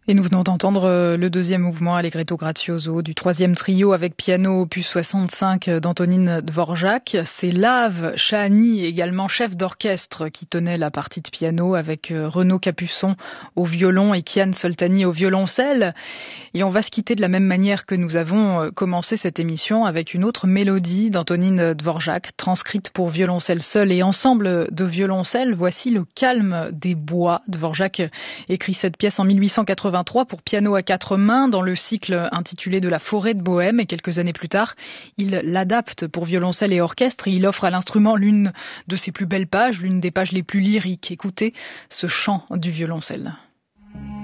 Et nous venons d'entendre le deuxième mouvement Allegretto Grazioso du troisième trio avec piano opus 65 d'Antonine Dvorak. C'est Lave Chahani, également chef d'orchestre, qui tenait la partie de piano avec Renaud Capuçon au violon et Kian Soltani au violoncelle. Et on va se quitter de la même manière que nous avons commencé cette émission avec une autre mélodie d'Antonine Dvorak, transcrite pour violoncelle seul et ensemble de violoncelle. Voici Le calme des bois. Dvorak écrit cette pièce en 1883 pour piano à quatre mains dans le cycle intitulé De la forêt de Bohème, et quelques années plus tard, il l'adapte pour violoncelle et orchestre et il offre à l'instrument l'une de ses plus belles pages, l'une des pages les plus lyriques. Écoutez ce chant du violoncelle.